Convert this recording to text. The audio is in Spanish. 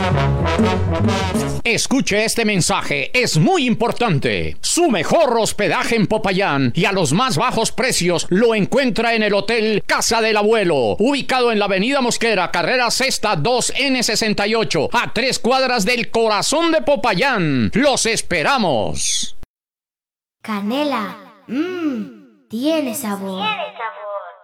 Escuche este mensaje, es muy importante. Su mejor hospedaje en Popayán y a los más bajos precios lo encuentra en el Hotel Casa del Abuelo, ubicado en la Avenida Mosquera, carrera Sexta 2N68, a 3 cuadras del corazón de Popayán. ¡Los esperamos! Canela, tiene sabor.